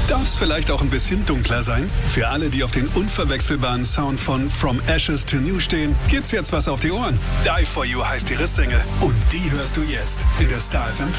Darf es vielleicht auch ein bisschen dunkler sein? Für alle, die auf den unverwechselbaren Sound von From Ashes to New stehen, gibt's jetzt was auf die Ohren. Die For You heißt ihre Single und die hörst du jetzt in der Star FM